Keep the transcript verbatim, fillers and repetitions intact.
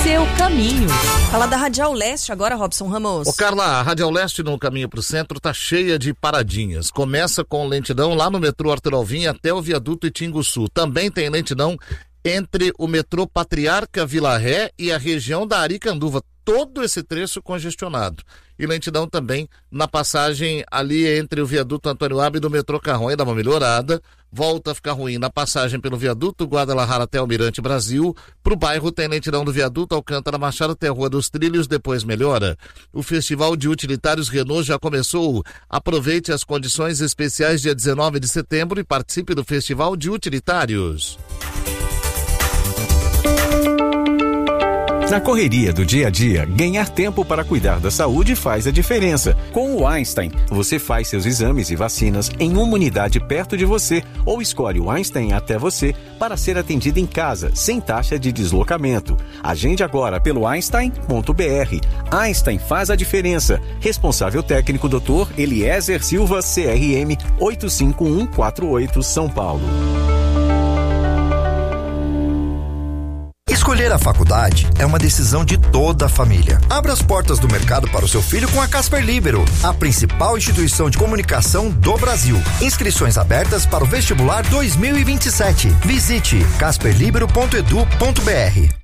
seu caminho. Fala da Radial Leste agora, Robson Ramos. Ô Carla, a Radial Leste no caminho pro centro tá cheia de paradinhas. Começa com lentidão lá no metrô Arthur Alvim até o viaduto Itinguçu. Também tem lentidão entre o metrô Patriarca Vila Ré e a região da Aricanduva. Todo esse trecho congestionado. E lentidão também na passagem ali entre o viaduto Antônio Abbe e do metrô Carrões, dá uma melhorada. Volta a ficar ruim na passagem pelo viaduto Guadalajara até Almirante Brasil. Pro bairro tem lentidão do viaduto Alcântara Machado até a Rua dos Trilhos, depois melhora. O Festival de Utilitários Renault já começou. Aproveite as condições especiais dia dezenove de setembro e participe do Festival de Utilitários. Na correria do dia a dia, ganhar tempo para cuidar da saúde faz a diferença. Com o Einstein, você faz seus exames e vacinas em uma unidade perto de você ou escolhe o Einstein até você para ser atendido em casa, sem taxa de deslocamento. Agende agora pelo einstein ponto b r. Einstein faz a diferença. Responsável técnico doutor Eliezer Silva, C R M oito cinco um quatro oito, São Paulo. Escolher a faculdade é uma decisão de toda a família. Abra as portas do mercado para o seu filho com a Casper Libero, a principal instituição de comunicação do Brasil. Inscrições abertas para o vestibular dois mil e vinte e sete. Visite casper libero ponto edu ponto b r.